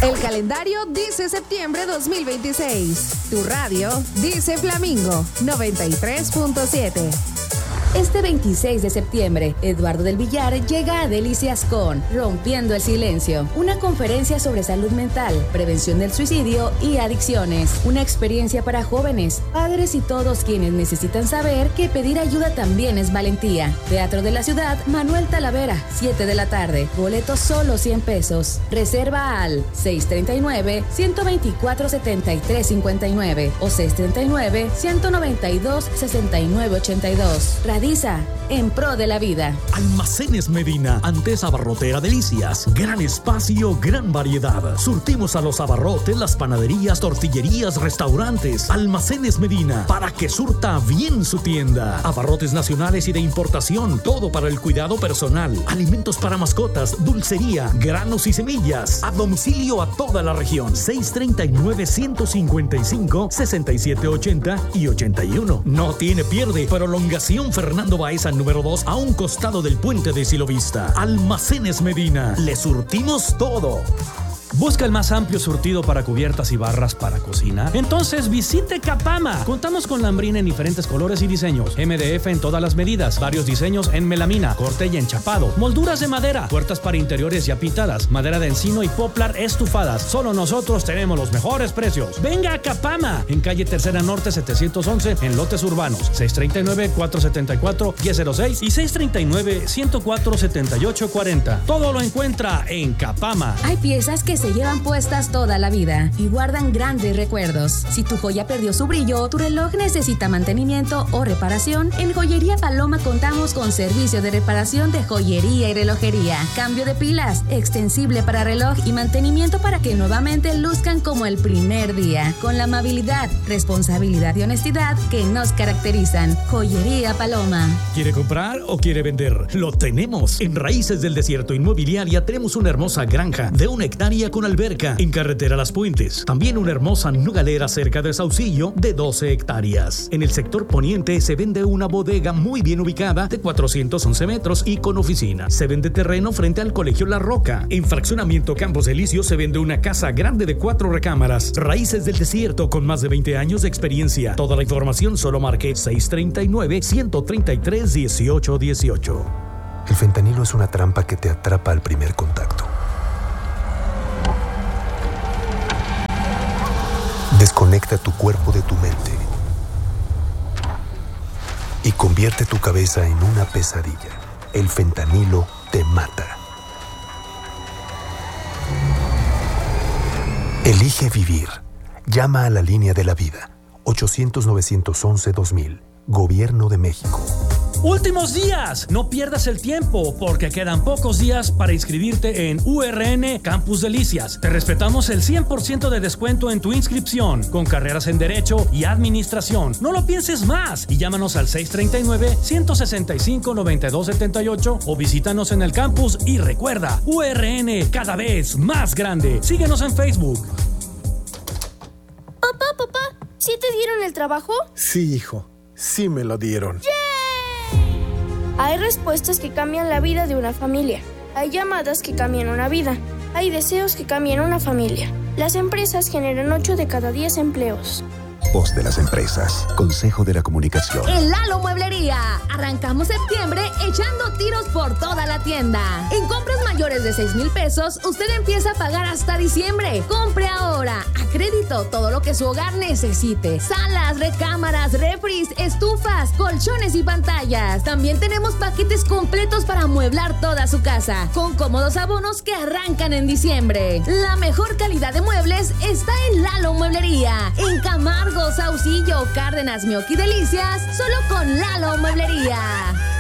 El calendario dice septiembre 2026. Tu radio dice Flamingo 93.7. Este 26 de septiembre, Eduardo del Villar llega a Delicias con Rompiendo el Silencio, una conferencia sobre salud mental, prevención del suicidio y adicciones. Una experiencia para jóvenes, padres y todos quienes necesitan saber que pedir ayuda también es valentía. Teatro de la Ciudad, Manuel Talavera, 7 de la tarde. Boletos solo 100 pesos. Reserva al 639-124-7359 o 639-192-6982. En pro de la vida. Almacenes Medina, antes abarrotera Delicias. Gran espacio, gran variedad. Surtimos a los abarrotes, las panaderías, tortillerías, restaurantes. Almacenes Medina, para que surta bien su tienda. Abarrotes nacionales y de importación. Todo para el cuidado personal. Alimentos para mascotas, dulcería, granos y semillas. A domicilio a toda la región. 639-155-6780 y 81. No tiene pierde. Prolongación Fernando Baeza número 2 a un costado del puente de Silovista. Almacenes Medina. Le surtimos todo. ¿Busca el más amplio surtido para cubiertas y barras para cocina? Entonces visite Capama. Contamos con lambrina en diferentes colores y diseños. MDF en todas las medidas. Varios diseños en melamina, corte y enchapado. Molduras de madera. Puertas para interiores ya pintadas. Madera de encino y poplar estufadas. Solo nosotros tenemos los mejores precios. Venga a Capama. En calle Tercera Norte 711 en lotes urbanos. 639-474-1006 y 639-104-7840. Todo lo encuentra en Capama. Hay piezas que se llevan puestas toda la vida y guardan grandes recuerdos. Si tu joya perdió su brillo, tu reloj necesita mantenimiento o reparación, en Joyería Paloma contamos con servicio de reparación de joyería y relojería, cambio de pilas, extensible para reloj y mantenimiento para que nuevamente luzcan como el primer día, con la amabilidad, responsabilidad y honestidad que nos caracterizan. Joyería Paloma. ¿Quiere comprar o quiere vender? Lo tenemos. En Raíces del Desierto Inmobiliaria tenemos una hermosa granja de 1 hectárea con alberca en carretera Las Puentes. También una hermosa nogalera cerca de Saucillo de 12 hectáreas. En el sector poniente se vende una bodega muy bien ubicada de 411 metros y con oficina. Se vende terreno frente al Colegio La Roca. En Fraccionamiento Campos Elíseos se vende una casa grande de 4 recámaras. Raíces del Desierto con más de 20 años de experiencia. Toda la información solo marque 639-133-1818. El fentanilo es una trampa que te atrapa al primer contacto. Desconecta tu cuerpo de tu mente y convierte tu cabeza en una pesadilla. El fentanilo te mata. Elige vivir. Llama a la línea de la vida. 800-911-2000. Gobierno de México. ¡Últimos días! No pierdas el tiempo, porque quedan pocos días para inscribirte en URN Campus Delicias. Te respetamos el 100% de descuento en tu inscripción, con carreras en Derecho y Administración. No lo pienses más y llámanos al 639-165-9278 o visítanos en el campus y recuerda, URN cada vez más grande. Síguenos en Facebook. Papá, ¿sí te dieron el trabajo? Sí, hijo, sí me lo dieron. ¡Yeah! Hay respuestas que cambian la vida de una familia. Hay llamadas que cambian una vida. Hay deseos que cambian una familia. Las empresas generan 8 de cada 10 empleos. Voz de las empresas. Consejo de la Comunicación. En Lalo Mueblería. Arrancamos septiembre echando tiros por toda la tienda. En compras mayores de 6,000 pesos, usted empieza a pagar hasta diciembre. Compre ahora, a crédito, todo lo que su hogar necesite. Salas, recámaras, refris, estufas, colchones y pantallas. También tenemos paquetes completos para amueblar toda su casa, con cómodos abonos que arrancan en diciembre. La mejor calidad de muebles está en Lalo Mueblería. En Camargo, Saucillo, Cárdenas, Mioqui Delicias, solo con Lalo Mueblería.